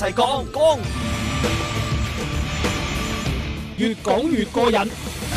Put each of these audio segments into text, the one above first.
齊講，越講越過癮。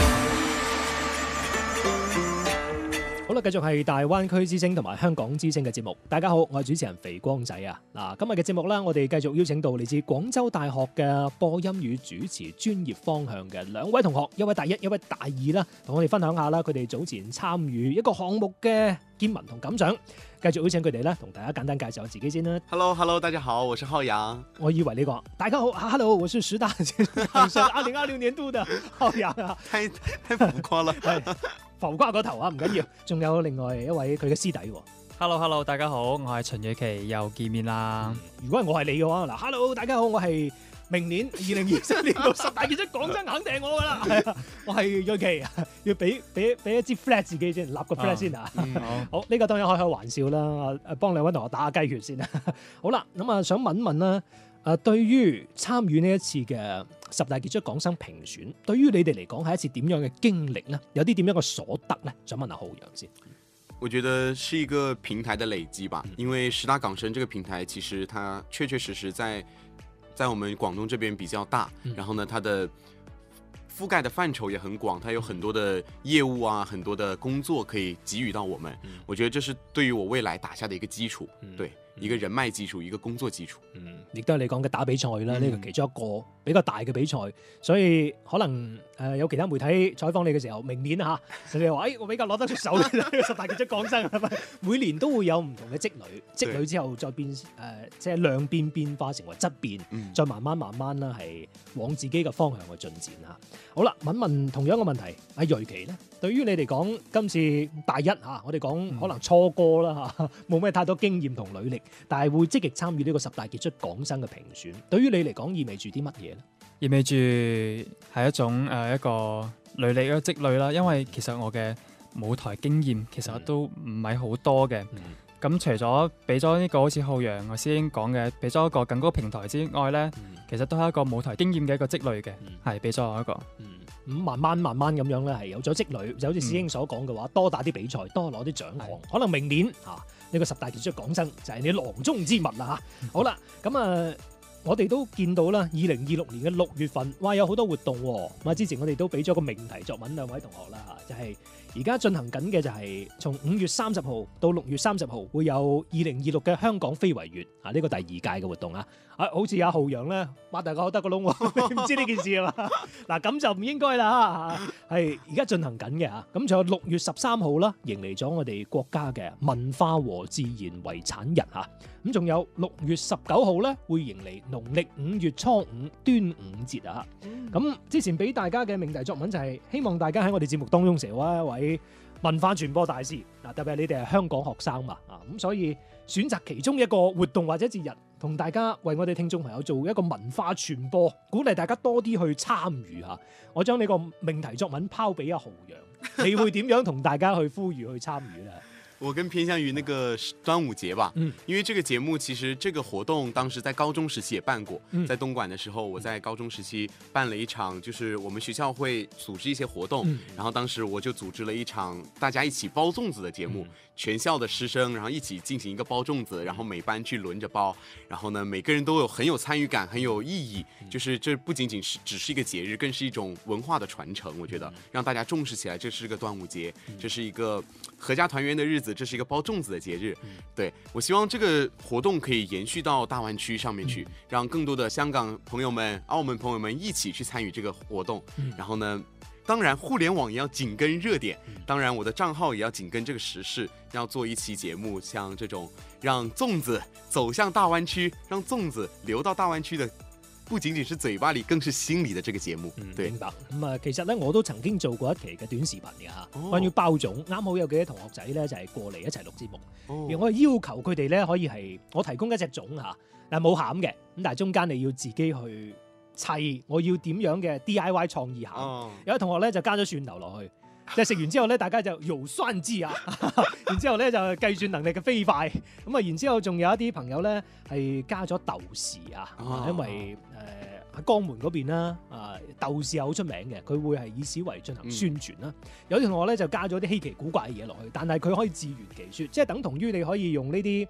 好啦，繼續係大灣區之聲同埋香港之聲嘅節目。大家好，我係主持人肥光仔啊。嗱，今日嘅節目啦，我哋繼續邀請到嚟自廣州大學嘅播音與主持專業方向嘅兩位同學，一位大一，一位大二啦，同我哋分享下啦，佢哋早前參與一個項目嘅見聞同感想。繼續邀請佢哋咧，同大家簡單介紹下自己先啦。 Hello， 大家好，我是浩洋。 我以為呢個大家好 ，Hello， 我是十大評審2026年度的浩洋啊。 太浮誇啦， 浮誇個頭啊，唔緊要。仲有另外一位佢嘅師弟喎。 Hello， 大家好，我係陳宇琪，又見面啦。 如果係我係你嘅話，嗱 ，Hello， 大家好，我係明年2023年度十大傑出講真肯定係我噶啦，係啊，我係瑞琪，要俾一支 flag 自己先，立個 flag 先啊。好，呢個當然開玩笑啦，幫兩位同學打下雞血先啦。好啦，咁啊，想問問啦，對於參與呢一次嘅十大傑出港生評選，對於你哋嚟講係一次點樣嘅經歷呢？有啲點樣嘅所得呢？想問下浩洋先。 我覺得是一個平台的累積吧，因為十大港生這個平台其實它確確實實在我們廣東這邊比較大，然後呢，它的覆蓋的範疇也很廣，它有很多的業務啊，很多的工作可以給予到我們。我覺得這是對於我未來打下的一個基礎，對，一個人脈基礎，一個工作基礎。 亦都係你講嘅打比賽啦，呢個其中一個比較大嘅比賽，所以可能有其他媒體採訪你嘅時候，明年嚇，你話我比較攞得出手嘅十大傑出港生，每年都會有唔同嘅積累之後再變即係量變化成為質變，再慢慢啦係往自己嘅方向去進展嚇。好啦，問同樣嘅問題，阿瑞琪咧，對於你嚟講，今次大一嚇，我哋講可能初哥啦嚇，冇咩太多經驗同履歷，但係會積極參與呢個十大傑出港生嘅評選，對於你嚟講意味住啲乜嘢咧？ 意味住係一種一個履歷嘅積累啦，因為其實我嘅舞台經驗其實都唔係好多嘅。咁除咗俾咗呢個好似浩洋我師兄講嘅，俾咗一個更高平台之外咧，其實都係一個舞台經驗嘅一個積累嘅，係俾咗我一個。 咁慢慢咁樣咧，係有咗積累，就好似師兄所講嘅話，多打啲比賽，多攞啲獎項，可能明年呢個十大傑出港生就係你囊中之物啦嚇。好啦，咁我哋都見到啦，2026年嘅6月份，哇有好多活動喎。咁之前我哋都俾咗個命題作文兩位同學啦，就係而家進行緊嘅就係從5月30號到6月30號會有2026嘅香港非遺月呢個第2屆嘅活動啊。好似阿浩洋咧，擘大個口得個窿喎，你唔知呢件事係嘛？嗱咁就唔應該啦，係而家進行緊嘅嚇。咁仲有6月13號啦，迎嚟咗我哋國家嘅文化和自然遺產日嚇。咁仲有6月19號咧，會迎嚟農曆5月初5端午節啊。咁之前俾大家嘅命題作文就係希望大家喺我哋節目當中成為一位文化傳播大師嗱，特別係你哋係香港學生嘛咁，所以選擇其中一個活動或者節日，同大家為我哋聽眾朋友做一個文化傳播，鼓勵大家多啲去參與嚇。我將呢個命題作文拋俾阿浩洋，你會點樣同大家去呼籲去參與咧？ 我更偏向於那個端午節吧，因為這個節目其實這個活動當時在高中時期也辦過，在東莞的時候，我在高中時期辦了一場，就是我們學校會組織一些活動，然後當時我就組織了一場大家一起包粽子的節目，全校的師生然後一起進行一個包粽子，然後每班去輪着包，然後呢每個人都很有參與感，很有意義，就是這不僅僅是只是一個節日，更是一種文化的傳承，我覺得讓大家重視起來，這是個端午節，這是一個合家團圓的日子，這是一個包粽子的節日。對，我希望這個活動可以延續到大灣區上面去，讓更多的香港朋友們、澳門朋友們一起去參與這個活動。然後呢，當然互聯網也要緊跟熱點，當然我的賬號也要緊跟這個時事，要做一期節目，像這種讓粽子走向大灣區，讓粽子流到大灣區的不僅僅是嘴巴裏，更是心裏的這個節目。對， 明白。其實咧我都曾經做過一期嘅短視頻嘅嚇，關於包粽。啱好有幾啲同學仔咧就係過嚟一齊錄節目，而我係要求佢哋咧可以係我提供一隻粽嚇，但係冇餡嘅，咁但係中間你要自己去砌，我要點樣嘅 DIY 創意餡。有啲同學咧就加咗蒜頭落去。即係食完之後咧，大家就油酸枝啊，然之後咧就計算能力嘅飛快，咁啊，然之後仲有一啲朋友咧係加咗豆豉啊，因為喺江門嗰邊啦，豆豉係好出名嘅，佢會係以此為進行宣傳啦。有啲同學咧就加咗啲稀奇古怪嘅嘢落去，但係佢可以自圓其說，即係等同於你可以用呢啲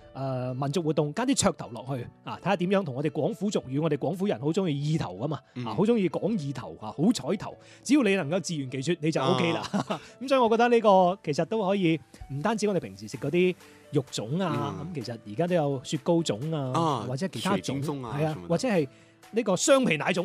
民族活動加啲噱頭落去啊，睇下點樣同我哋廣府俗語，我哋廣府人好中意意頭啊嘛，好中意講意頭啊，好彩頭，只要你能夠自圓其說你就 OK 啦。咁所以我覺得呢個其實都可以，唔單止我哋平時食嗰啲肉粽啊，咁其實而家都有雪糕粽啊，或者其他粽，係啊，或者係呢個雙皮奶粽，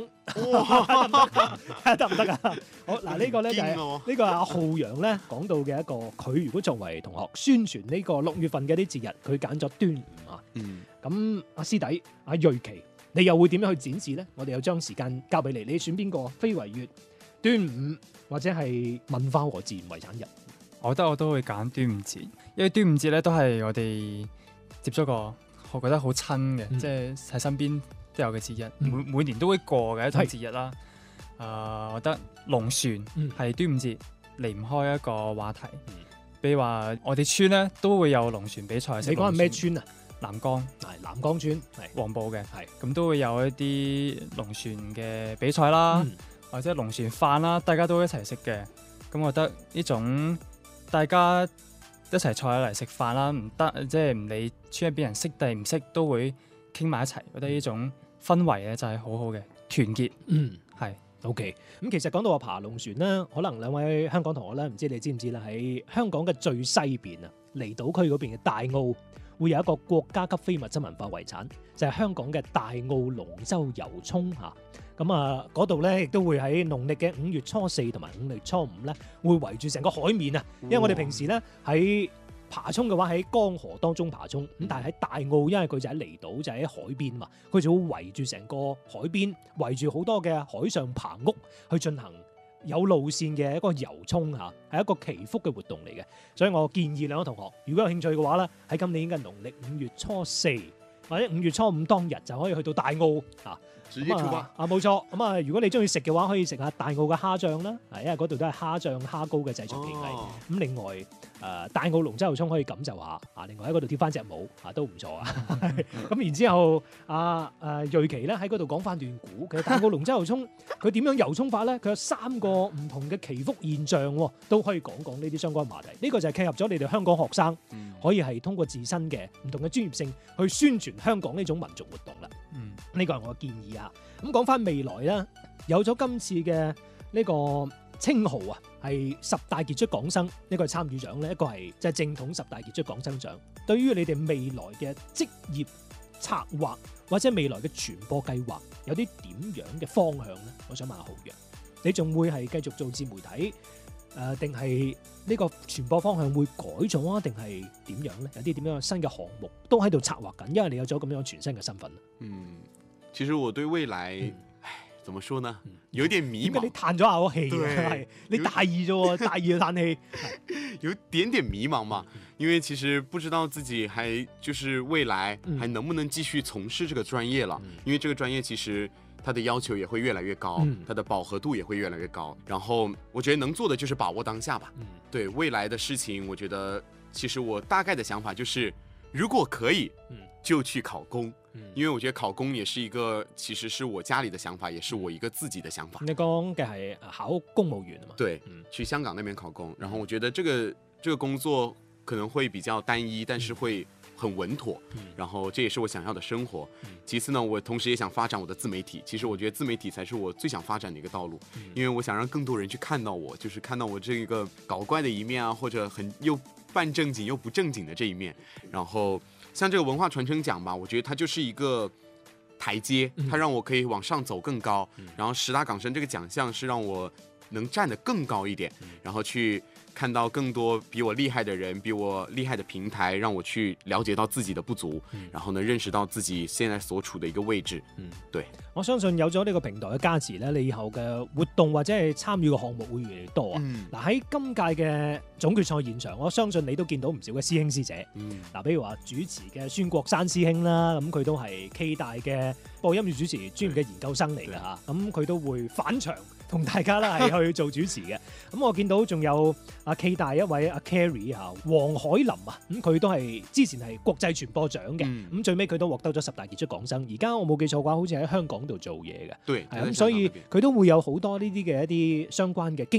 得唔得啊？好嗱，呢個咧就係呢個阿浩洋咧講到嘅一個，佢如果作為同學宣傳呢個6月份嘅啲節日，佢揀咗端午啊。咁阿師弟阿瑞奇，你又會點樣去展示咧？我哋又將時間交俾你，你選邊個？非遺月、端午或者係文化和自然遺產日？ 我覺得我都會揀端午節，因為端午節咧都係我哋接觸過，我覺得好親嘅，即係喺身邊都有嘅節日，每年都會過嘅一種節日啦。我覺得龍船係端午節離唔開一個話題。比如話我哋村咧都會有龍船比賽。 你講係咩村啊？ 南江， 南江村， 黃埔嘅，咁都會有一啲龍船嘅比賽啦，或者龍船飯啦，大家都一齊食嘅。咁我覺得呢種大家一齊坐嚟食飯啦，唔得即係唔理村入邊人識定唔識，都會傾埋一齊。覺得呢種氛圍咧就係好好嘅團結。係 OK。咁其實講到話爬龍船啦，可能兩位香港同學咧，唔知你知唔知啦？喺香港嘅最西邊啊，離島區嗰邊嘅大澳，會有一個國家級非物質文化遺產，就係香港嘅大澳龍舟遊涌嚇。咁啊，嗰度咧亦都會喺農曆嘅5月初4同埋5月初5咧，會圍住成個海面啊。因為我哋平時咧喺爬涌嘅話喺江河當中爬涌，咁但係喺大澳，因為佢就喺離島，就喺海邊嘛，佢就會圍住成個海邊，圍住好多嘅海上棚屋去進行有路線嘅一個遊涌嚇，係一個祈福嘅活動嚟嘅。所以我建議兩位同學，如果有興趣嘅話咧，喺今年嘅農曆5月初4或者5月初5當日就可以去到大澳啊。 直接出發冇錯。咁啊，如果你中意食嘅話，可以食下大澳嘅蝦醬啦，因為嗰度都係蝦醬蝦膏嘅製作技藝。咁另外大澳龍舟遊涌可以感受下啊，另外喺嗰度跳翻隻舞啊都唔錯啊。咁然之後瑞奇咧喺嗰度講翻段古，其實大澳龍舟遊涌佢點樣遊涌法咧？佢有3個唔同嘅祈福現象都可以講講呢啲相關話題。呢個就係契合咗你哋香港學生可以係通過自身嘅唔同嘅專業性去宣傳香港呢種民族活動啦。呢個係我嘅建議啊。咁講翻未來啦，有咗今次嘅呢個稱號啊，係10大傑出港生，一個係參與獎咧，一個係即係正統10大傑出港生獎。對於你哋未來嘅職業策劃或者未來嘅傳播計劃，有啲點樣嘅方向咧？我想問下浩洋，你仲會係繼續做自媒體，定係呢個傳播方向會改咗啊？定係點樣咧？有啲點樣新嘅項目都喺度策劃緊，因為你有咗咁樣全新嘅身份。 其實我對未來，怎麼說呢？有點迷茫。 你嘆咗下口氣，係你大意啫，大意就嘆氣， 有點點迷茫嘛。因為其實不知道自己還就是未來還能不能繼續從事這個專業了。因為這個專業其實它的要求也會越來越高，它的飽和度也會越來越高。然後我覺得能做的就是把握當下吧。對未來的事情，我覺得其實我大概的想法就是，如果可以，就去考公。因為我覺得考公也是一個，其實是我家裡的想法，也是我一個自己的想法。 你講嘅係考公務員啊嘛？ 對，去香港那邊考公。然後我覺得這個工作可能會比較單一，但是會很穩妥。然後這也是我想要的生活。其次呢，我同時也想發展我的自媒體。其實我覺得自媒體才是我最想發展的一個道路，因為我想讓更多人去看到我，就是看到我這個搞怪的一面啊，或者很又半正經又不正經的這一面。然後像這個文化傳承獎吧，我覺得它就是一個台階，它讓我可以往上走更高。然後10大港生這個獎項是讓我能站得更高一點，然後去看到更多比我厲害的人，比我厲害的平台，讓我去了解到自己的不足，然後呢認識到自己現在所處的一個位置。對， 我相信有咗呢個平台嘅加持咧，你以後嘅活動或者係參與嘅項目會越嚟越多啊。嗱，喺今屆嘅總決賽現場，我相信你都見到唔少嘅師兄師姐。嗱，比如話主持嘅孫國山師兄啦，咁佢都係 K 大嘅播音樂主持專業嘅研究生嚟㗎嚇，咁佢都會返場同大家啦係去做主持嘅。咁我見到仲有阿 K 大一位阿 Carrie 嚇，黃海林啊，咁佢都係之前係國際傳播獎嘅，咁最尾佢都獲得咗10大傑出港生。而家我冇記錯嘅話，好似喺香港度做嘢嘅。 對， 咁所以佢都會有好多呢啲嘅一啲相關嘅經歷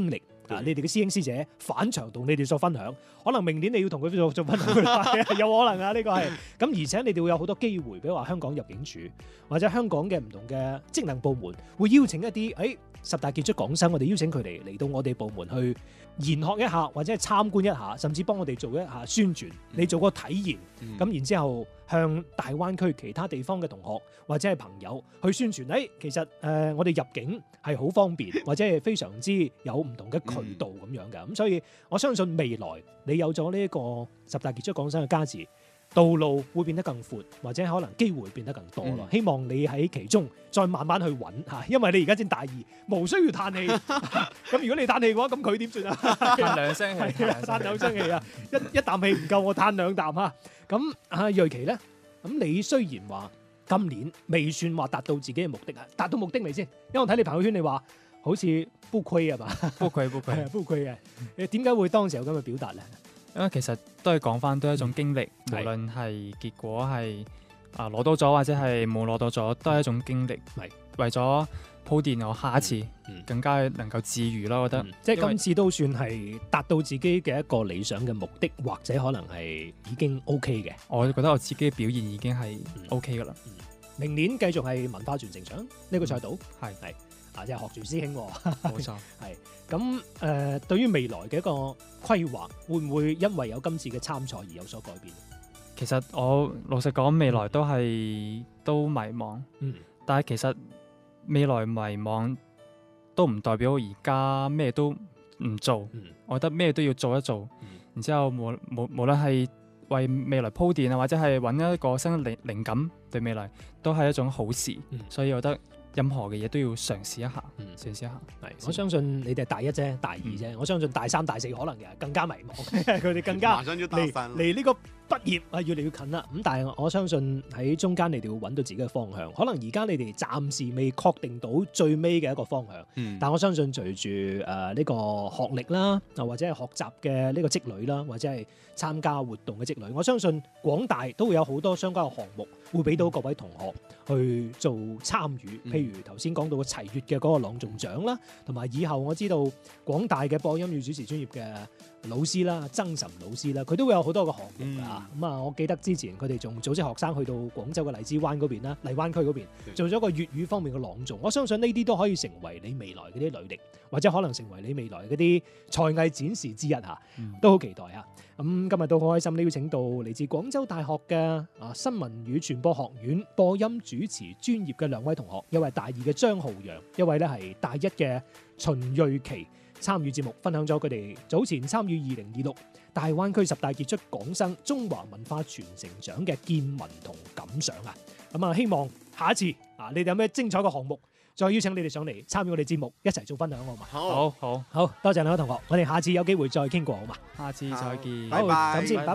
你哋嘅師兄師姐返場同你哋作分享，可能明年你要同佢做分享有可能啊，呢個係咁，而且你哋會有好多機會，比如話香港入境處或者香港嘅唔同嘅職能部門會邀請一啲十大傑出港生，我哋邀請佢哋嚟到我哋部門去研學一下，或者係參觀一下，甚至幫我哋做一下宣傳，你做個體驗，咁然之後向大灣區其他地方嘅同學或者係朋友去宣傳，其實我哋入境係好方便，或者係非常之有唔同嘅渠道咁樣嘅，咁所以我相信未來你有咗呢一個十大傑出港生嘅加持，道路會變得更闊，或者可能機會變得更多咯。希望你喺其中再慢慢去揾嚇，因為你而家先大二，無需要嘆氣。咁如果你嘆氣嘅話，咁佢點算啊？ 嘆兩聲氣， 嘆兩聲氣啊！一啖氣唔夠，我嘆兩啖啊！咁瑞奇咧，咁你雖然話今年未算話達到自己嘅目的啊，達到目的未先？因為我睇你朋友圈，你話好似不虧啊嘛， 不虧不虧嘅。點解會當時有咁嘅表達咧？ 因為其實都係講翻都係一種經歷，無論係結果係攞到咗或者係冇攞到咗，都係一種經歷。係為咗鋪墊我下一次更加能夠自如咯，我覺得。 即係今次都算係達到自己嘅一個理想嘅目的，或者可能係已經 OK 嘅。 我覺得我自己嘅表現已經係 OK 噶啦。 明年繼續係文化傳承獎呢個賽道，係即係學住師兄喎。 冇錯。 係咁對於未來嘅一個規劃，會唔會因為有今次嘅參賽而有所改變？ 其實我老實講，未來都迷茫。但係其實未來迷茫都唔代表我而家咩都唔做。我覺得咩都要做一做。然之後無論係為未來鋪墊啊，或者係揾一個新嘅靈感，對未來都係一種好事。所以我覺得任何嘅嘢都要嘗試一下，嘗試一下。 我相信你哋係大一啫，大二啫。我相信大三、大四可能嘅更加迷茫，佢哋更加離呢個畢業越嚟越近啦。咁但係我相信喺中間你哋會揾到自己嘅方向。可能而家你哋暫時未確定到最尾嘅一個方向，但我相信隨住呢個學歷啦，或者係學習嘅呢個積累啦，或者係參加活動嘅積累，我相信廣大都會有好多相關嘅項目會俾到各位同學去做參與。譬如頭先講到齊粵嘅嗰個朗誦獎啦，同埋以後我知道廣大嘅播音與主持專業嘅老師啦，曾岑老師啦，佢都會有好多個項目㗎。我記得之前佢哋仲組織學生去到廣州嘅荔枝灣嗰邊啦，荔灣區嗰邊做咗個粵語方面嘅朗誦。我相信呢啲都可以成為你未來嗰啲履歷，或者可能成為你未來嗰啲才藝展示之一嚇，都好期待嚇。咁今日都好開心，邀請到嚟自廣州大學嘅新聞與傳播學院播音主持專業嘅兩位同學，一位大二嘅張浩洋，一位咧係大一嘅秦瑞琪，參與節目，分享咗佢哋早前參與2026大灣區十大傑出港生中華文化傳承獎嘅見聞同感想啊！咁希望下一次你哋有咩精彩嘅項目，再邀請你哋上嚟參與我哋節目，一齊做分享好嘛？ 好， 多謝兩位同學，我哋下次有機會再傾過好嘛？ 下次再見， 好，咁先，拜拜。